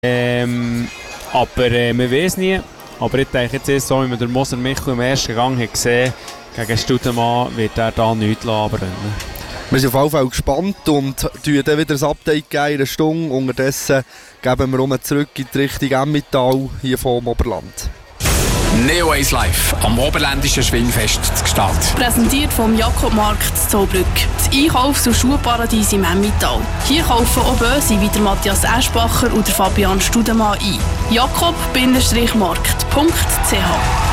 Aber man weiß nie. Aber ich denke jetzt erst so, wie man den Moser Michel im ersten Gang hat gesehen, gegen Studemann wird er da nichts abbrennen. Wir sind auf jeden Fall gespannt und geben dann wieder ein Update in einer Stunde. Unterdessen geben wir zurück in die Richtung Emmental hier vom Oberland. Neo Ace Live am Oberländischen Schwingfest zu Gstaad. Präsentiert vom Jakobmarkt in Zollbrück. Das Einkaufs- und Schuhparadies im Emmental. Hier kaufen auch Böse wie der Matthias Eschbacher und der Fabian Studemann ein. jakob-markt.ch